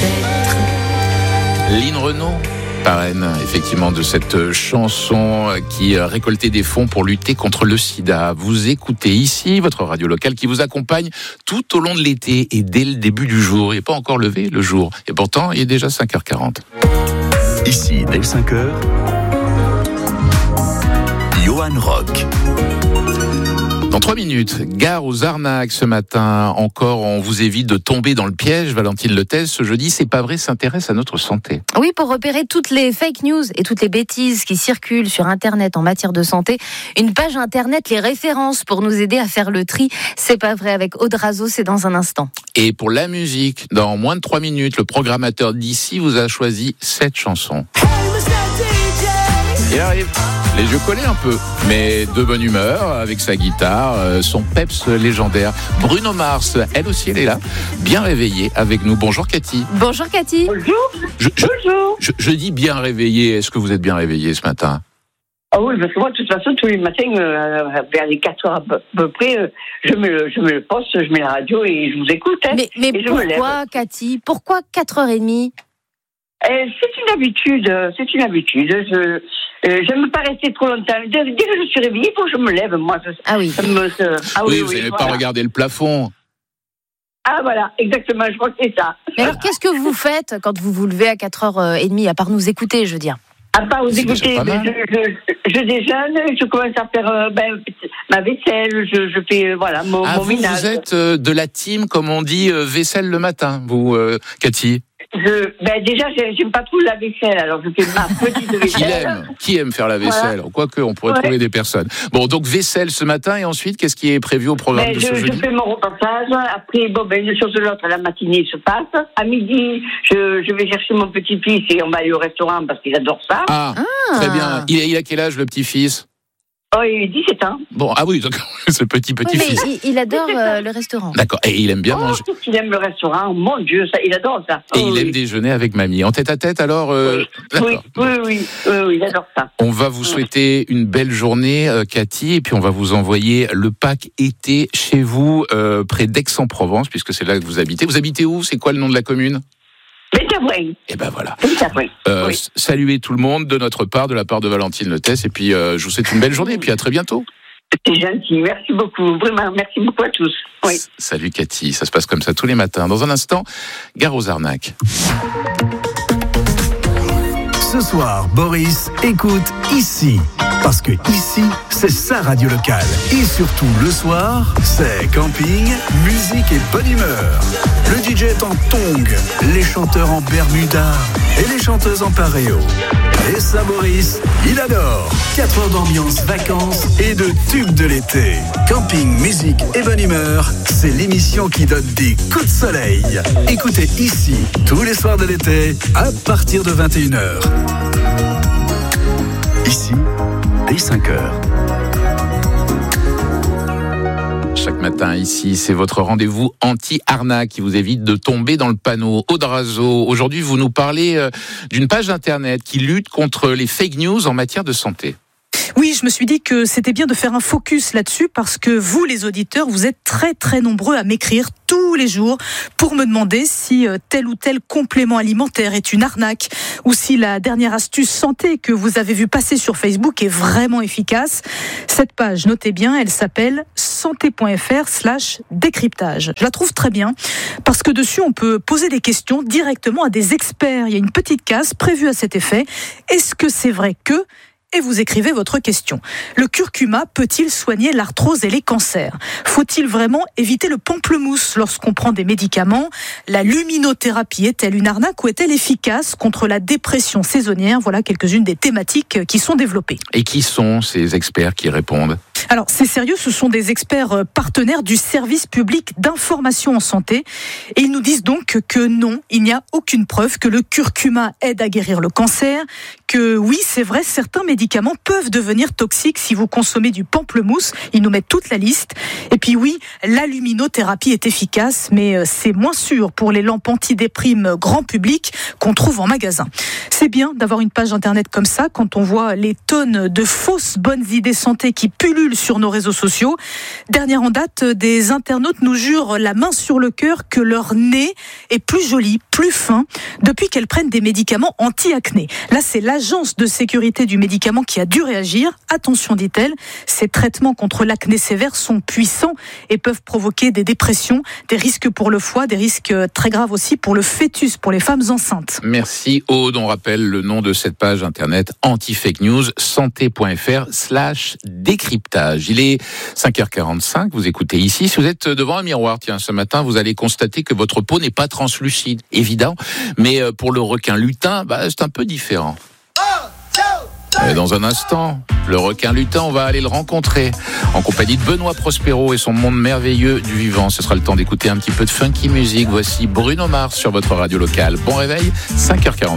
Lynn Renaud, parraine effectivement de cette chanson qui récoltait des fonds pour lutter contre le sida. Vous écoutez ici votre radio locale qui vous accompagne tout au long de l'été et dès le début du jour. Il n'est pas encore levé le jour et pourtant il est déjà 5h40. Ici, dès 5h, Johan Rock. Dans 3 minutes, gare aux arnaques ce matin. Encore, on vous évite de tomber dans le piège. Valentine Lethèse, ce jeudi, C'est pas vrai, s'intéresse à notre santé. Oui, pour repérer toutes les fake news et toutes les bêtises qui circulent sur Internet en matière de santé, une page Internet les références pour nous aider à faire le tri. C'est pas vrai avec Aude Razo, c'est dans un instant. Et pour la musique, dans moins de 3 minutes, le programmateur d'ici vous a choisi 7 chansons. Il arrive. Les yeux collés un peu, mais de bonne humeur, avec sa guitare, son peps légendaire. Bruno Mars, elle aussi, elle est là, bien réveillée avec nous. Bonjour Cathy. Bonjour Cathy. Bonjour. Bonjour. Je dis bien réveillée, est-ce que vous êtes bien réveillée ce matin ? Ah oui, parce que moi, de toute façon, tous les matins, vers les 4 heures à peu près, je me le poste, je mets la radio et je vous écoute. Hein, mais pourquoi Cathy ? Pourquoi 4h30 ? C'est une habitude. J'aime pas rester trop longtemps. Dès que je suis réveillée, il faut que je me lève. Moi, oui. Oui, vous n'allez pas regarder le plafond. Ah voilà, exactement, je crois que c'est ça. Mais alors, qu'est-ce que vous faites quand vous vous levez à 4h30, à part nous écouter, je veux dire ? À part vous écouter, je déjeune, je commence à faire ma vaisselle, je fais mon ménage. Vous êtes de la team, comme on dit, vaisselle le matin, vous, Cathy ? Déjà, j'aime pas trop la vaisselle, alors je fais ma petite vaisselle. Qui aime faire la vaisselle ? Voilà. Quoique, on pourrait trouver des personnes. Bon, donc vaisselle ce matin, et ensuite, qu'est-ce qui est prévu au programme de ce jeudi ? Je fais mon reportage, après, une chose de l'autre, la matinée se passe. À midi, je vais chercher mon petit-fils et on va aller au restaurant parce qu'il adore ça. Ah. Très bien. Il a quel âge, le petit-fils ? Oh, il a 17 ans. Bon, ah oui, d'accord, ce petit-fils. Oui, mais il adore le restaurant. D'accord, et il aime bien manger. Il aime le restaurant, mon Dieu, il adore ça. Et il aime déjeuner avec mamie. En tête-à-tête, alors Oui, il adore ça. On va vous souhaiter une belle journée, Cathy, et puis on va vous envoyer le pack été chez vous, près d'Aix-en-Provence, puisque c'est là que vous habitez. Vous habitez où ? C'est quoi le nom de la commune ? Et ben voilà. Saluez tout le monde de notre part, de la part de Valentine Lethèse, et puis je vous souhaite une belle journée, et puis à très bientôt. C'est gentil, merci beaucoup, vraiment, merci beaucoup à tous. Oui. Salut Cathy, ça se passe comme ça tous les matins. Dans un instant, gare aux arnaques. Ce soir, Boris écoute ici. Parce que ici, c'est sa radio locale. Et surtout, le soir, c'est camping, musique et bonne humeur. Le DJ est en tongs, les chanteurs en bermuda et les chanteuses en paréo. Et ça, Boris, il adore. 4 heures d'ambiance, vacances et de tubes de l'été. Camping, musique et bonne humeur, c'est l'émission qui donne des coups de soleil. Écoutez ici, tous les soirs de l'été, à partir de 21h. Ici, dès 5h. Chaque matin ici, c'est votre rendez-vous anti-arnaque qui vous évite de tomber dans le panneau. Aude Razo, aujourd'hui vous nous parlez d'une page internet qui lutte contre les fake news en matière de santé. Oui, je me suis dit que c'était bien de faire un focus là-dessus parce que vous, les auditeurs, vous êtes très très nombreux à m'écrire tous les jours pour me demander si tel ou tel complément alimentaire est une arnaque ou si la dernière astuce santé que vous avez vu passer sur Facebook est vraiment efficace. Cette page, notez bien, elle s'appelle santé.fr/décryptage. Je la trouve très bien parce que dessus, on peut poser des questions directement à des experts. Il y a une petite case prévue à cet effet. Est-ce que c'est vrai que... Et vous écrivez votre question. Le curcuma peut-il soigner l'arthrose et les cancers ? Faut-il vraiment éviter le pamplemousse lorsqu'on prend des médicaments ? La luminothérapie est-elle une arnaque ou est-elle efficace contre la dépression saisonnière ? Voilà quelques-unes des thématiques qui sont développées. Et qui sont ces experts qui répondent ? Alors, c'est sérieux, ce sont des experts partenaires du service public d'information en santé. Et ils nous disent donc que non, il n'y a aucune preuve que le curcuma aide à guérir le cancer, que oui, c'est vrai, certains médicaments peuvent devenir toxiques si vous consommez du pamplemousse. Ils nous mettent toute la liste. Et puis oui, la luminothérapie est efficace, mais c'est moins sûr pour les lampes antidéprime grand public qu'on trouve en magasin. C'est bien d'avoir une page internet comme ça quand on voit les tonnes de fausses bonnes idées santé qui pullulent circulent sur nos réseaux sociaux. Dernière en date, des internautes nous jurent la main sur le cœur que leur nez est plus joli, plus fin, depuis qu'elles prennent des médicaments anti-acné. Là, c'est l'Agence de sécurité du médicament qui a dû réagir. Attention, dit-elle, ces traitements contre l'acné sévère sont puissants et peuvent provoquer des dépressions, des risques pour le foie, des risques très graves aussi pour le fœtus, pour les femmes enceintes. Merci Aude, on rappelle le nom de cette page internet anti-fake news, santé.fr/décryptage. Il est 5h45, vous écoutez ici. Si vous êtes devant un miroir, tiens, ce matin, vous allez constater que votre peau n'est pas translucide, évident, mais pour le requin lutin, c'est un peu différent. Et dans un instant, le requin lutin, on va aller le rencontrer en compagnie de Benoît Prospero et son monde merveilleux du vivant. Ce sera le temps d'écouter un petit peu de funky music. Voici Bruno Mars sur votre radio locale. Bon réveil, 5h40.